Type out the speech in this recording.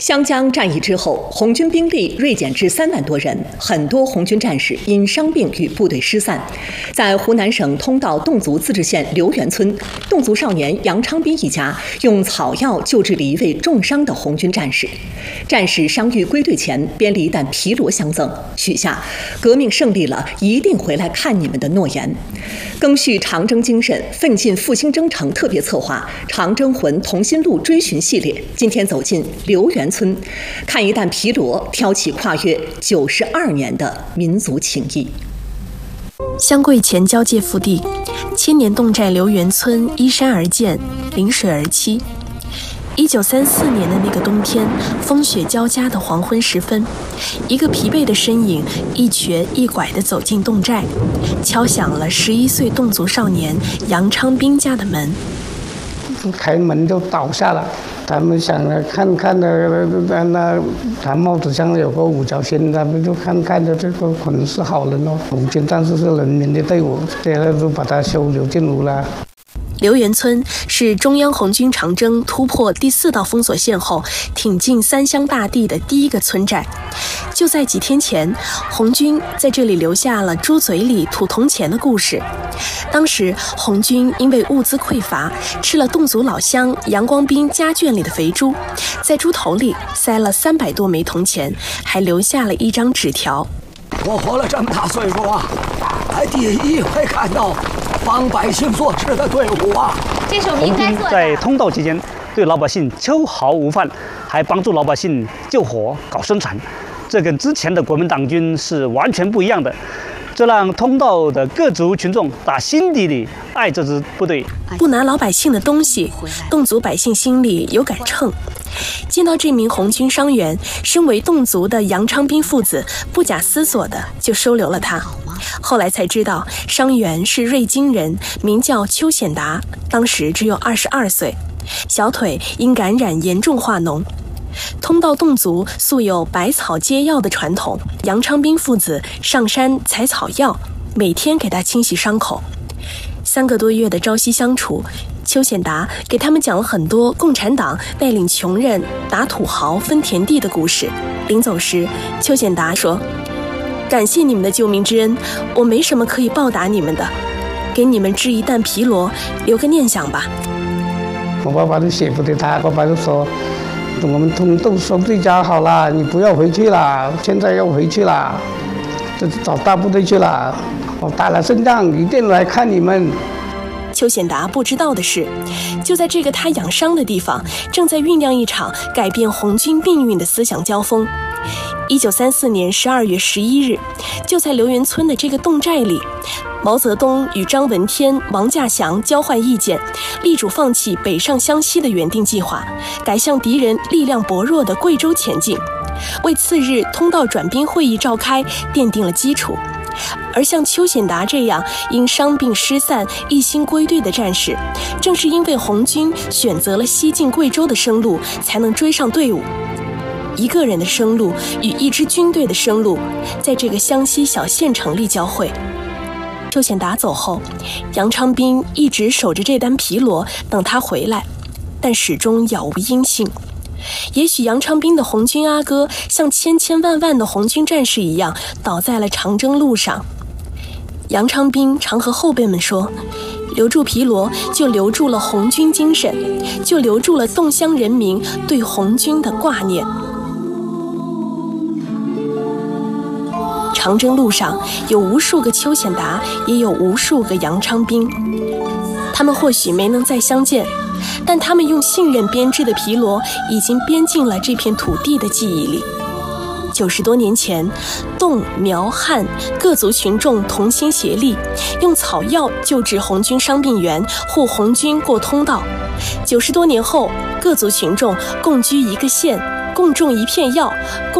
湘江战役之后，红军兵力锐减至3万多人，很多红军战士因伤病与部队失散。在湖南省通道侗族自治县刘源村，侗族少年杨昌斌一家用草药救治了一位重伤的红军战士。战士伤愈归队前，编了一担皮螺相赠，许下“革命胜利了，一定回来看你们”的诺言。赓续长征精神，奋进复兴征程特别策划《长征魂同心路追寻系列》，今天走进刘源村，看一担皮螺，挑起跨越92年的民族情谊。 湘桂黔交界腹地，千年侗寨刘源村依山而建，临水而栖。1934年的那个冬天，风雪交加的黄昏时分，一个疲惫的身影一瘸一拐地走进侗寨，敲响了11岁侗族少年杨昌斌家的门。 开门就倒下了，他们想着看那他帽子上有个五角星，他们就看着这个可能是好人哦。红军战士是人民的队伍，接着就把他收留进屋了。 刘源村是中央红军长征突破第4道封锁线后挺进三湘大地的第一个村寨。就在几天前，红军在这里留下了猪嘴里吐铜钱的故事。当时红军因为物资匮乏，吃了侗族老乡杨光斌家圈里的肥猪，在猪头里塞了300多枚铜钱，还留下了一张纸条： 我活了这么大岁数啊，还第一回看到帮百姓做事的队伍啊！ 这是我们应该做的。 在通道期间，对老百姓秋毫无犯，还帮助老百姓救火、搞生产，这跟之前的国民党军是完全不一样的。这让通道的各族群众打心底里爱这支部队。 不拿老百姓的东西，侗族百姓心里有杆秤。见到这名红军伤员，身为侗族的杨昌斌父子不假思索的就收留了他。后来才知道，伤员是瑞金人，名叫邱显达，当时只有22岁，小腿因感染严重化脓。通道侗族素有百草接药的传统，杨昌斌父子上山采草药，每天给他清洗伤口。3个多月的朝夕相处，邱显达给他们讲了很多共产党带领穷人打土豪分田地的故事。临走时，邱显达说：“感谢你们的救命之恩，我没什么可以报答你们的，给你们织一担皮螺，留个念想吧。” 我爸爸就写不给他，爸爸就说：“我们都收对家好了，你不要回去了，现在要回去了，这找大部队去了。我打了胜仗，一定来看你们。” 邱显达不知道的是，就在这个他养伤的地方，正在酝酿一场改变红军命运的思想交锋。1934年12月11日，就在刘源村的这个侗寨里，毛泽东与张闻天、王稼祥交换意见，力主放弃北上湘西的原定计划，改向敌人力量薄弱的贵州前进，为次日通道转兵会议召开奠定了基础。而像邱显达这样因伤病失散一心归队的战士，正是因为红军选择了西进贵州的生路，才能追上队伍。一个人的生路与一支军队的生路，在这个湘西小县城里交汇。邱显达走后，杨昌斌一直守着这担皮螺，等他回来，但始终杳无音信。也许杨昌斌的红军阿哥像千千万万的红军战士一样，倒在了长征路上。杨昌斌常和后辈们说，留住皮螺就留住了红军精神，就留住了侗乡人民对红军的挂念。长征路上有无数个邱显达，也有无数个杨昌斌，他们或许没能再相见，但他们用信任编织的皮螺已经编进了这片土地的记忆里。90多年前，侗、苗、汉各族群众同心协力，用草药救治红军伤病员，护红军过通道。90多年后，各族群众共居一个县，共种一片药，